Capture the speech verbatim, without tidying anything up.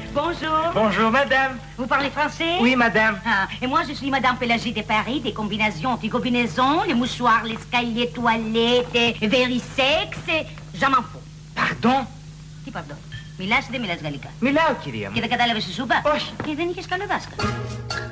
Bonjour. Bonjour, madame. Vous parlez français? Oui, madame. Ah, et moi, je suis Madame Pélagie de Paris, des combinaisons, des combinaisons, les mouchoirs, les escaliers, toilettes, et verisex, et... j'en m'en fous. Pardon? Τι pardon? Μιλάς ή δεν μιλάς γαλλικά? Μιλάω, κυρία μου. Και δεν κατάλαβες τι σου είπα? Όχι. Και δεν είχες καλό δάσκαλο.